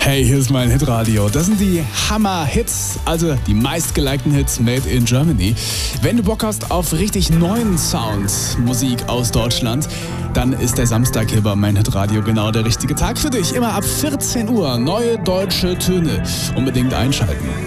Hey, hier ist mein Hitradio. Das sind die Hammer-Hits, also die meistgelikten Hits made in Germany. Wenn du Bock hast auf richtig neuen Sound, Musik aus Deutschland, dann ist der Samstag hier bei mein Hitradio genau der richtige Tag für dich. Immer ab 14 Uhr neue deutsche Töne. Unbedingt einschalten.